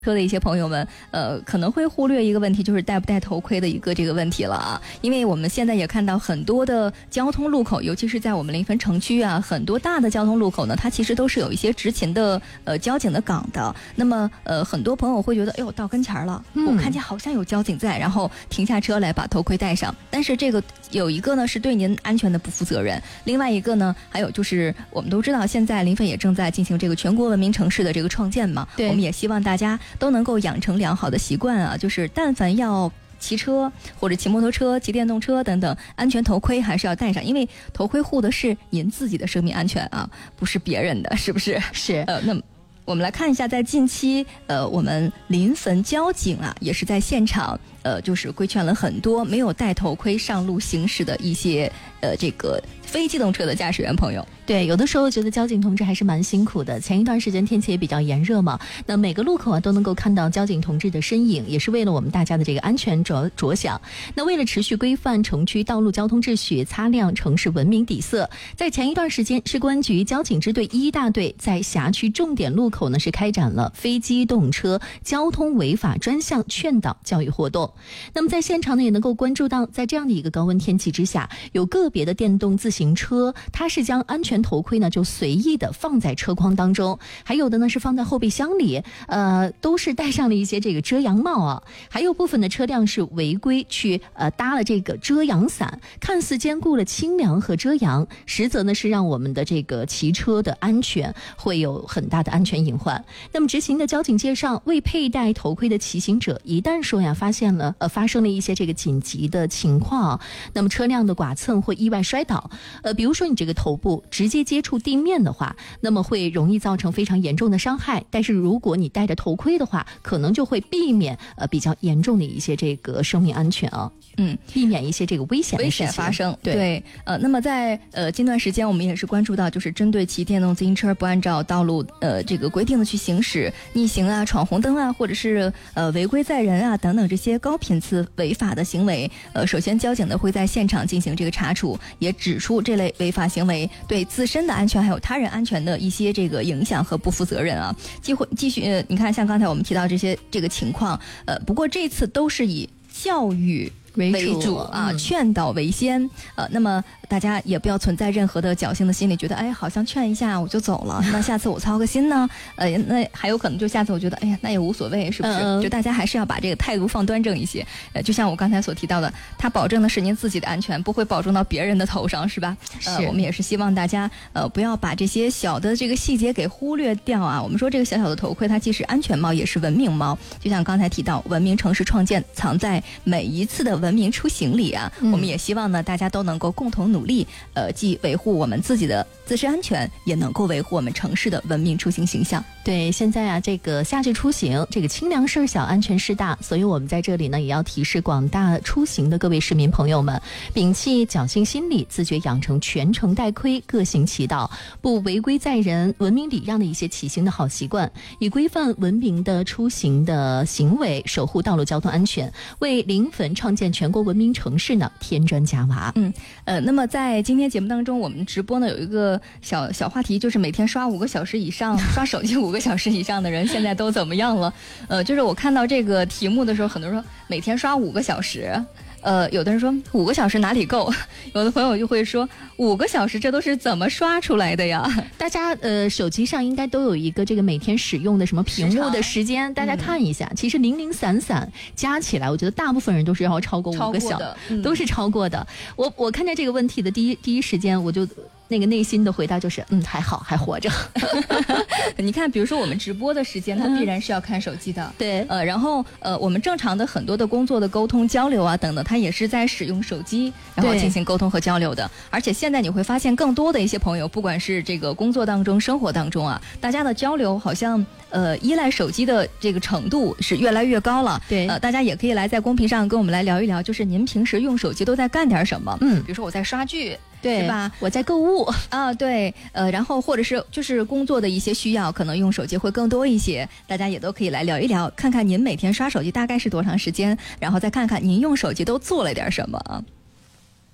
车的一些朋友们，可能会忽略一个问题，就是戴不戴头盔的一个这个问题了啊。因为我们现在也看到很多的交通路口，尤其是在我们临汾城区啊，很多大的交通路口呢，它其实都是有一些执勤的交警的岗的。那么很多朋友会觉得，哎呦，到跟前了，我看见好像有交警在，然后停下车来把头盔戴上。但是这个有一个呢是对您安全的不负责任，另外一个呢，还有就是我们都知道，现在临汾也正在进行这个全国文明城市的这个创建嘛，我们也希望大家都能够养成良好的习惯啊，就是但凡要骑车或者骑摩托车、骑电动车等等，安全头盔还是要戴上，因为头盔护的是您自己的生命安全啊，不是别人的，是不是？ 是。 那么我们来看一下，在近期我们临汾交警啊，也是在现场就是规劝了很多没有戴头盔上路行驶的一些这个非机动车的驾驶员朋友。 对，有的时候觉得交警同志还是蛮辛苦的。前一段时间天气也比较炎热嘛，那每个路口啊都能够看到交警同志的身影，也是为了我们大家的这个安全着想。那为了持续规范城区道路交通秩序，擦亮城市文明底色，在前一段时间，市公安局交警支队1大队在辖区重点路口呢是开展了非机动车交通违法专项劝导教育活动。那么在现场呢也能够关注到，在这样的一个高温天气之下，有个别的电动自行车，它是将安全头盔呢就随意的放在车筐当中，还有的呢是放在后备箱里，都是戴上了一些这个遮阳帽啊。还有部分的车辆是违规去搭了这个遮阳伞，看似兼顾了清凉和遮阳，实则呢是让我们的这个骑车的安全会有很大的安全隐患。那么执行的交警介绍，未佩戴头盔的骑行者，一旦说呀发生了一些这个紧急的情况，那么车辆的剐蹭或意外摔倒，比如说你这个头部直接接触地面的话，那么会容易造成非常严重的伤害。但是如果你戴着头盔的话，可能就会避免比较严重的一些这个生命安全啊，避免一些这个危险发生。对，那么在近段时间我们也是关注到，就是针对骑电动自行车不按照道路这个规定的去行驶、逆行啊、闯红灯啊，或者是违规载人啊等等这些高频次违法的行为，首先交警呢会在现场进行这个查处，也指出这类违法行为对自身的安全还有他人安全的一些这个影响和不负责任啊。继续你看，像刚才我们提到这个情况，不过这次都是以教育为主啊，劝导为先。那么大家也不要存在任何的侥幸的心理，觉得好像劝一下我就走了，那下次我操个心呢？那还有可能就下次我觉得那也无所谓，是不是？就大家还是要把这个态度放端正一些。就像我刚才所提到的，他保证的是您自己的安全，不会保证到别人的头上，是吧？我们也是希望大家不要把这些小的这个细节给忽略掉啊。我们说这个小小的头盔，它既是安全帽，也是文明帽。就像刚才提到，文明城市创建藏在每一次的文明出行里啊。我们也希望呢，大家都能够共同努力，既维护我们自己的自身安全，也能够维护我们城市的文明出行形象。 对，现在啊，这个夏季出行，这个清凉事小，安全事大，所以我们在这里呢，也要提示广大出行的各位市民朋友们，摒弃侥幸心理，自觉养成全程戴盔、各行其道、不违规载人、文明礼让的一些骑行的好习惯，以规范文明的出行的行为，守护道路交通安全，为临汾创建全国文明城市呢添砖加瓦。 那么在今天节目当中，我们直播呢有一个小话题，就是每天刷5个小时以上，刷手机5个小时以上的人现在都怎么样了？就是我看到这个题目的时候，很多人说每天刷5个小时。有的人说5个小时哪里够，有的朋友就会说5个小时这都是怎么刷出来的呀？ 大家手机上应该都有一个这个每天使用的什么屏幕的时间，大家看一下，其实零零散散加起来，我觉得大部分人都是要超过5个小时，都是超过的。我看见这个问题的第一时间，我就那个内心的回答就是还好，还活着。 你看，比如说我们直播的时间，它必然是要看手机的， 对， 然后我们正常的很多的工作的沟通交流啊等等，它也是在使用手机然后进行沟通和交流的。而且现在你会发现，更多的一些朋友，不管是这个工作当中、生活当中啊，大家的交流好像依赖手机的这个程度是越来越高了。 对， 大家也可以来在公屏上跟我们来聊一聊，就是您平时用手机都在干点什么？比如说我在刷剧。 对吧？ 我在购物啊，对，然后或者是就是工作的一些需要，可能用手机会更多一些，大家也都可以来聊一聊，看看您每天刷手机大概是多长时间，然后再看看您用手机都做了点什么啊。